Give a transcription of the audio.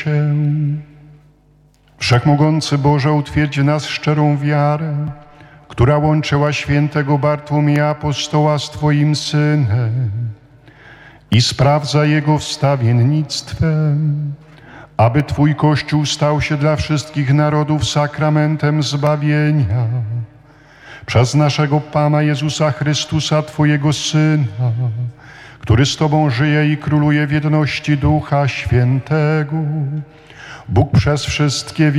się. Wszechmogący Boże, utwierdź w nas szczerą wiarę, która łączyła świętego Bartłomieja Apostoła z Twoim Synem i sprawdza Jego wstawiennictwem, aby Twój Kościół stał się dla wszystkich narodów sakramentem zbawienia. Przez naszego Pana Jezusa Chrystusa, Twojego Syna, który z Tobą żyje i króluje w jedności Ducha Świętego, Bóg przez wszystkie